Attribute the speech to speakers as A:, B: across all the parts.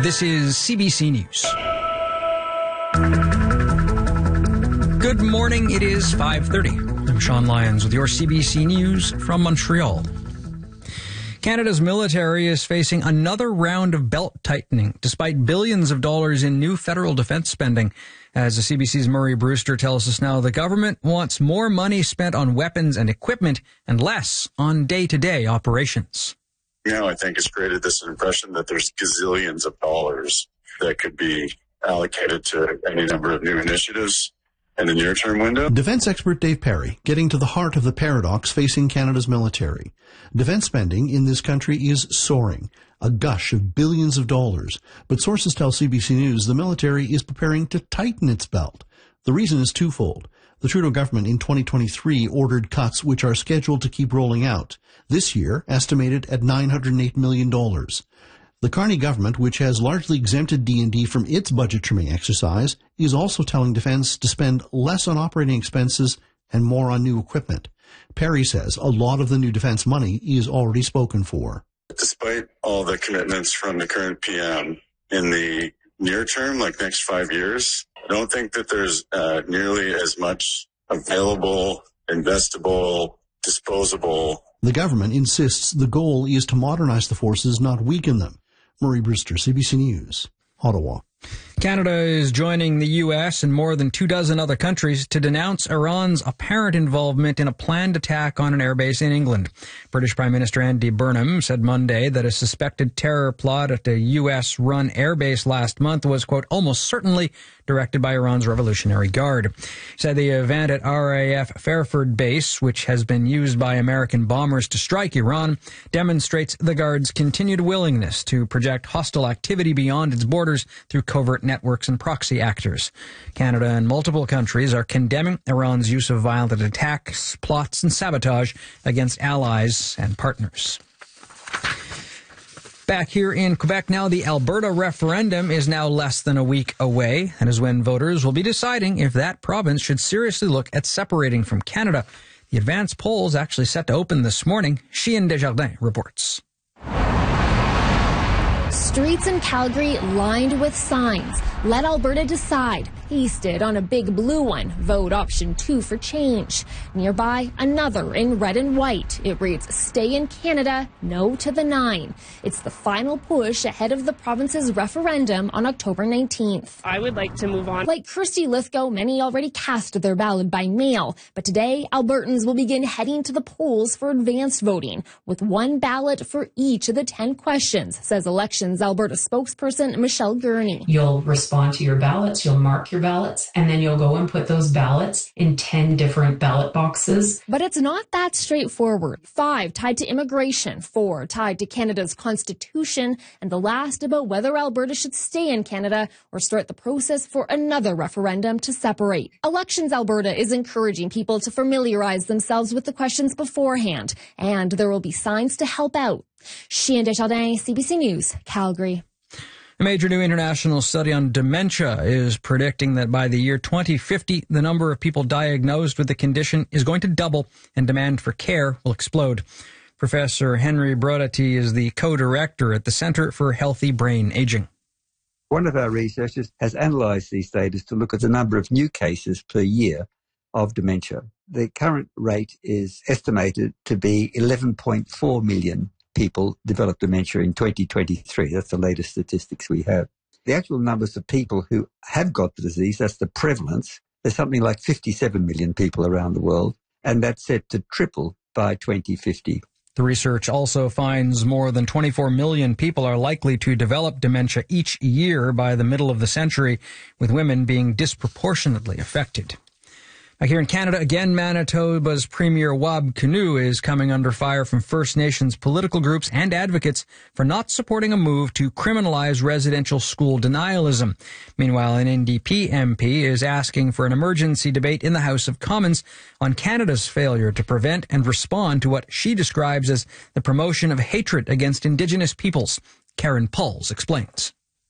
A: This is CBC News. Good morning. It is 5:30. I'm Sean Lyons with your CBC News from Montreal. Canada's military is facing another round of belt tightening, despite billions of dollars in new federal defense spending. As the CBC's Murray Brewster tells us now, the government wants more money spent on weapons and equipment and less on day-to-day operations.
B: I think it's created this impression that there's gazillions of dollars that could be allocated to any number of new initiatives in the near-term window.
C: Defense expert Dave Perry getting to the heart of the paradox facing Canada's military. Defense spending in this country is soaring, a gush of billions of dollars. But sources tell CBC News the military is preparing to tighten its belt. The reason is twofold. The Trudeau government in 2023 ordered cuts which are scheduled to keep rolling out. This year, estimated at $908 million. The Carney government, which has largely exempted D&D from its budget trimming exercise, is also telling Defense to spend less on operating expenses and more on new equipment. Perry says a lot of the new defense money is already spoken for.
B: Despite all the commitments from the current PM in the near term, like next 5 years, I don't think that there's nearly as much available, investable, disposable.
C: The government insists the goal is to modernize the forces, not weaken them. Murray Brewster, CBC News, Ottawa.
A: Canada is joining the U.S. and more than 24 other countries to denounce Iran's apparent involvement in a planned attack on an airbase in England. British Prime Minister Andy Burnham said Monday that a suspected terror plot at a U.S.-run airbase last month was, quote, almost certainly directed by Iran's Revolutionary Guard. He said the event at RAF Fairford Base, which has been used by American bombers to strike Iran, demonstrates the Guard's continued willingness to project hostile activity beyond its borders through covert networks and proxy actors. Canada and multiple countries are condemning Iran's use of violent attacks, plots, and sabotage against allies and partners. Back here in Quebec now, the Alberta referendum is now less than a week away, and is when voters will be deciding if that province should seriously look at separating from Canada. The advance polls actually set to open this morning. Chien Desjardins reports.
D: Streets in Calgary lined with signs. Let Alberta decide. Pasted on a big blue one. Vote option 2 for change. Nearby, another in red and white. It reads, stay in Canada, no to the 9. It's the final push ahead of the province's referendum on October 19th.
E: I would like to move on.
D: Like Kirsty Lithgow, many already cast their ballot by mail. But today, Albertans will begin heading to the polls for advanced voting, with one ballot for each of the 10 questions, says Elections Alberta spokesperson Michelle Gurney.
F: You'll respond to your ballots, you'll mark your ballots, and then you'll go and put those ballots in 10 different ballot boxes.
D: But it's not that straightforward. 5 tied to immigration, 4 tied to Canada's constitution, and the last about whether Alberta should stay in Canada or start the process for another referendum to separate. Elections Alberta is encouraging people to familiarize themselves with the questions beforehand, and there will be signs to help out. Chien Desjardins, CBC News, Calgary.
A: A major new international study on dementia is predicting that by the year 2050, the number of people diagnosed with the condition is going to double and demand for care will explode. Professor Henry Brodaty is the co-director at the Centre for Healthy Brain Aging.
G: One of our researchers has analysed these data to look at the number of new cases per year of dementia. The current rate is estimated to be 11.4 million people develop dementia in 2023. That's the latest statistics we have. The actual numbers of people who have got the disease, that's the prevalence, there's something like 57 million people around the world, and that's set to triple by 2050.
A: The research also finds more than 24 million people are likely to develop dementia each year by the middle of the century, with women being disproportionately affected. Here in Canada, again, Manitoba's Premier Wab Kinew is coming under fire from First Nations political groups and advocates for not supporting a move to criminalize residential school denialism. Meanwhile, an NDP MP is asking for an emergency debate in the House of Commons on Canada's failure to prevent and respond to what she describes as the promotion of hatred against Indigenous peoples. Karen Pauls explains.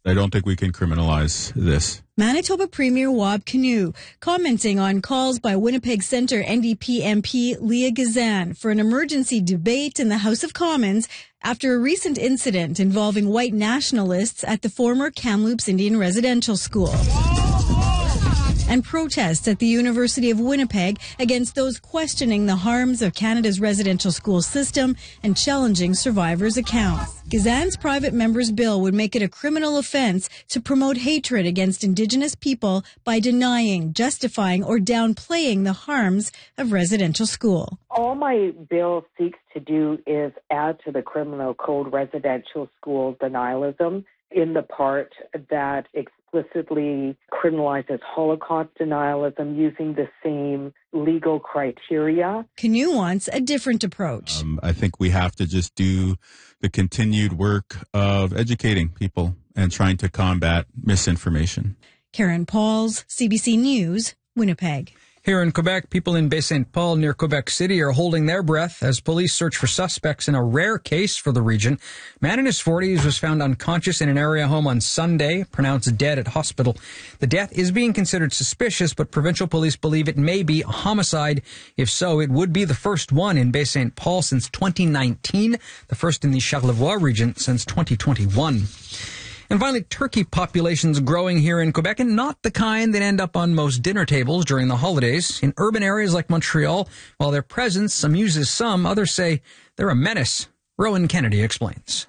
E: I don't think we can criminalize this.
H: Manitoba Premier Wab Kinew commenting on calls by Winnipeg Centre NDP MP Leah Gazan for an emergency debate in the House of Commons after a recent incident involving white nationalists at the former Kamloops Indian Residential School. And protests at the University of Winnipeg against those questioning the harms of Canada's residential school system and challenging survivors' accounts. Gazan's private member's bill would make it a criminal offense to promote hatred against Indigenous people by denying, justifying, or downplaying the harms of residential school.
I: All my bill seeks to do is add to the criminal code residential school denialism in the part that explicitly criminalizes Holocaust denialism using the same legal criteria.
H: Kinew wants a different approach.
E: I think we have to just do the continued work of educating people and trying to combat misinformation.
H: Karen Pauls, CBC News, Winnipeg.
A: Here in Quebec, people in Baie-Saint-Paul near Quebec City are holding their breath as police search for suspects in a rare case for the region. Man in his 40s was found unconscious in an area home on Sunday, pronounced dead at hospital. The death is being considered suspicious, but provincial police believe it may be a homicide. If so, it would be the first one in Baie-Saint-Paul since 2019, the first in the Charlevoix region since 2021. And finally, turkey populations growing here in Quebec, and not the kind that end up on most dinner tables during the holidays. In urban areas like Montreal, while their presence amuses some, others say they're a menace. Rowan Kennedy explains.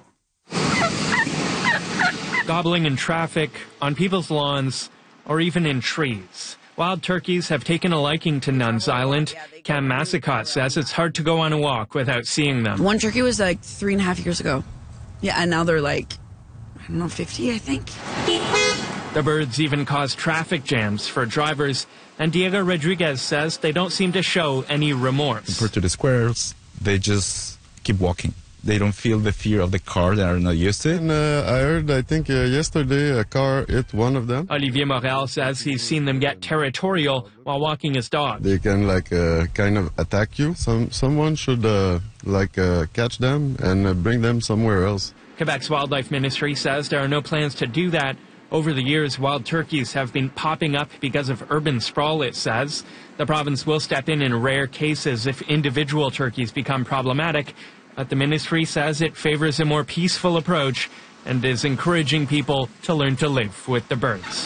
J: Gobbling in traffic, on people's lawns, or even in trees. Wild turkeys have taken a liking to Nuns Island. Cam Massicott says it's hard to go on a walk without seeing them.
K: One turkey was like 3.5 years ago. Yeah, and now they're like, I don't know, 50, I think.
J: The birds even cause traffic jams for drivers, and Diego Rodriguez says they don't seem to show any remorse.
L: Compared to the squirrels, they just keep walking. They don't feel the fear of the car. They are not used to it.
M: And I heard, I think yesterday, a car hit one of them.
J: Olivier Morel says he's seen them get territorial while walking his dog.
M: They can kind of attack you. Someone should catch them and bring them somewhere else.
J: Quebec's Wildlife Ministry says there are no plans to do that. Over the years, wild turkeys have been popping up because of urban sprawl, it says. The province will step in rare cases if individual turkeys become problematic. But the ministry says it favors a more peaceful approach and is encouraging people to learn to live with the birds.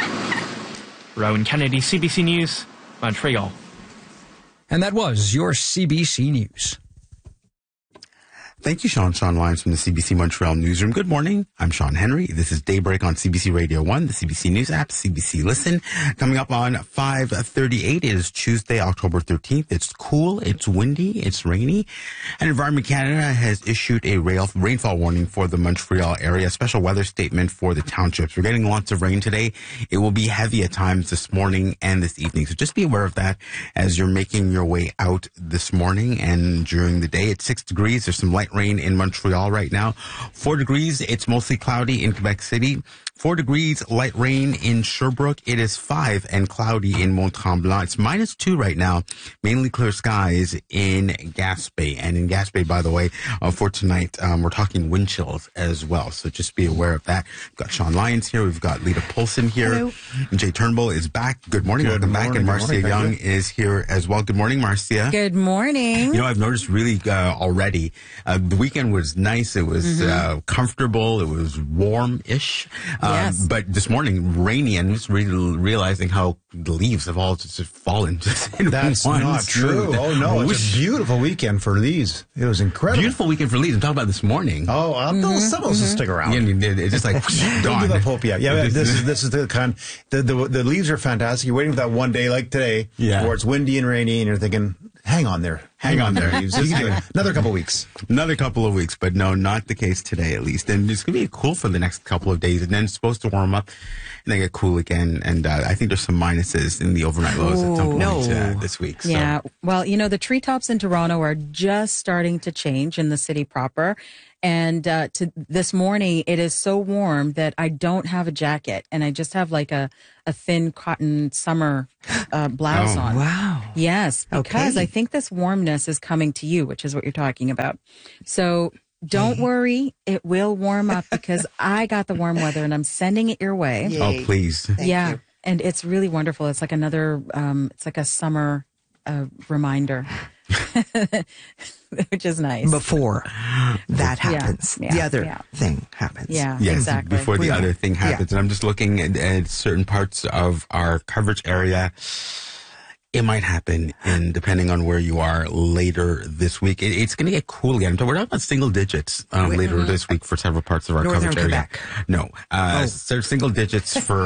J: Rowan Kennedy, CBC News, Montreal.
A: And that was your CBC News.
N: Thank you, Sean Lyons from the CBC Montreal Newsroom. Good morning. I'm Sean Henry. This is Daybreak on CBC Radio 1, the CBC News app, CBC Listen. Coming up on 5:38, it is Tuesday, October 13th. It's cool, it's windy, it's rainy. And Environment Canada has issued a rainfall warning for the Montreal area, a special weather statement for the townships. We're getting lots of rain today. It will be heavy at times this morning and this evening. So just be aware of that as you're making your way out this morning and during the day. It's 6 degrees. There's some light rain in Montreal right now. 4 degrees. It's mostly cloudy in Quebec City. 4 degrees, light rain in Sherbrooke. It is 5 and cloudy in Mont-Tremblant. It's -2 right now. Mainly clear skies in Gaspé. And in Gaspé, by the way, for tonight, we're talking wind chills as well. So just be aware of that. We've got Sean Lyons here. We've got Lita Poulsen here.
O: Hello.
N: And Jay Turnbull is back. Good morning. Welcome back. And Marcia Young is here as well. Good morning, Marcia.
O: Good morning.
N: You know, I've noticed really already, the weekend was nice. It was comfortable. It was warm-ish.
O: Yes.
N: But this morning, rainy, and just realizing how the leaves have all just fallen.
P: That's not true. Oh, no. It's a beautiful weekend for leaves. It was incredible.
N: Beautiful weekend for leaves. I'm talking about this morning.
P: Oh, some of those will stick around.
N: Yeah, it's just like,
P: don't give up hope yet. Yeah, this is the kind, the leaves are fantastic. You're waiting for that one day like today where it's windy and rainy, and you're thinking, hang on there. Hang on there. Another couple of weeks.
N: Another couple of weeks, but no, not the case today at least. And it's going to be cool for the next couple of days, and then it's supposed to warm up and then get cool again. And I think there's some minuses in the overnight lows at some point this week. So.
O: Yeah. Well, you know, the treetops in Toronto are just starting to change in the city proper. And to this morning, it is so warm that I don't have a jacket, and I just have like a thin cotton summer blouse on. Wow. Yes, because I think this warmness is coming to you, which is what you're talking about. So Don't worry, it will warm up because I got the warm weather and I'm sending it your way.
N: Yay. Oh, please.
O: Thank you. And it's really wonderful. It's like another, it's like a summer reminder, which is nice.
Q: Before that happens, the other thing happens.
O: Yeah,
N: yes,
O: exactly.
N: Before the other thing happens. And I'm just looking at certain parts of our coverage area. It might happen, and depending on where you are later this week, it's going to get cool again. We're talking about single digits later this week for several parts of our
Q: Northern
N: coverage area.
Q: Quebec.
N: No, so single digits for.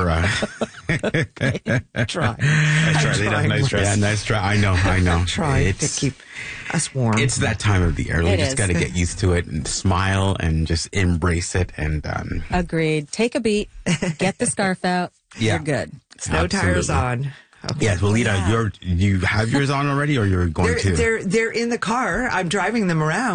Q: Try.
P: Nice try.
N: Yeah, nice try. I know.
Q: Try to keep us warm.
N: It's that time of the year. We just got to get used to it and smile and just embrace it. And
O: agreed. Take a beat. Get the scarf out. You're good.
Q: Snow tires on.
N: Okay. Yes, well, Lita, you have yours on already, or you're going to?
Q: They're in the car. I'm driving them around.